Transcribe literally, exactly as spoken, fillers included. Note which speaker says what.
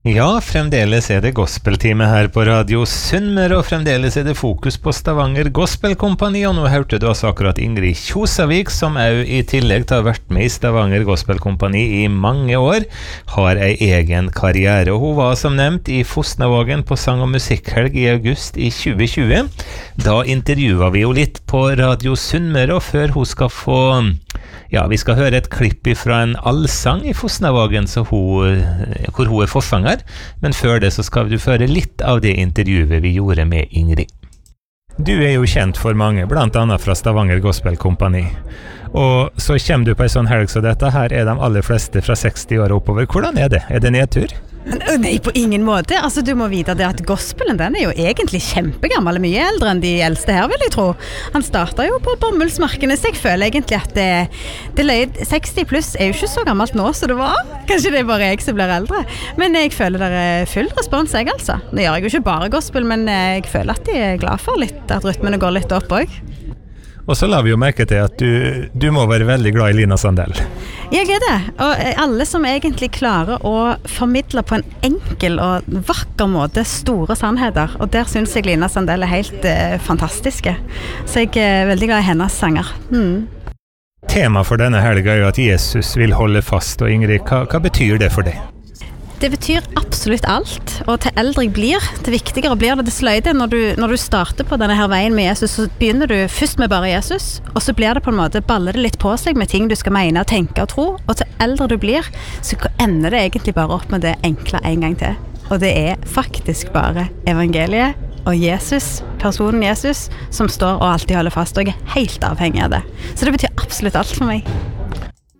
Speaker 1: Ja, fremdeles er det gospeltime her på Radio Sunnmøre, og fremdeles er det fokus på Stavanger Gospelkompani, og nå hørte du altså akkurat Ingrid Kjosavik, som er i tillegg til å ha vært med i Stavanger Gospelkompani i mange år, har ei egen karriere, og hun var som nevnt i Fosnavågen på sang- og musikkhelg i august i tjue tjue. Da intervjuet vi jo litt på Radio Sunnmøre, og før hun skal få... Ja, vi skal høre et klipp fra en allsang i Fosnavågen, så hun, hvor hun er forsanger, men før det så skal du føre litt av det intervjuet vi gjorde med Ingrid. Du er jo kjent for mange, blant annet fra Stavanger Gospelkompani. Og så kommer du på en sånn helg så dette her er de aller fleste fra seksti år oppover. Hvordan er det? Er det nedtur?
Speaker 2: Nei, på ingen måte. Altså, du må vite det at gospelen, den er jo egentlig kjempegammel, mye eldre enn de eldste her, vil jeg tro. Han startet jo på bomullsmarkene, så jeg føler egentlig at det, det løyd, seksti pluss er jo ikke så gammelt nå, så det var. Kanskje det er bare jeg som blir eldre. Men jeg føler det er full respons, jeg altså. Det gjør jeg jo ikke bare gospel, men jeg føler at de er glad for litt, at rytmene går litt opp også.
Speaker 1: Og så la vi jo merke til at du, du må være veldig glad i Lina Sandell.
Speaker 2: Jeg er det, og alle som egentlig klarer å formidle på en enkel og vakker måte store sannheter, og der synes jeg Lina Sandell er helt eh, fantastiske. Så jeg er veldig glad i hennes sanger. Mm.
Speaker 1: Tema for denne helga er jo at Jesus vil holde fast, og Ingrid, hva, hva betyr det for deg?
Speaker 2: Det betyr absolutt alt, og til eldre jeg blir, til viktigere blir det det sløyde. Når du, når du starter på denne her veien med Jesus, så begynner du først med bare Jesus, og så blir det på en måte, baller det litt på seg med ting du skal mene, tenke og tro, og til eldre du blir, så ender det egentlig bare opp med det enkle en gang til. Og det er faktisk bare evangeliet og Jesus, personen Jesus, som står og alltid holder fast, og jeg er helt avhengig av det. Så det betyr absolutt alt for meg.